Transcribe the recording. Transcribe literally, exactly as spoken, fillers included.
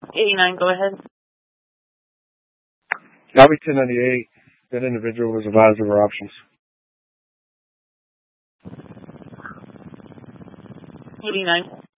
eighty-nine, go ahead. Copy ten ninety-eight. That individual was advised of her options. eighty-nine.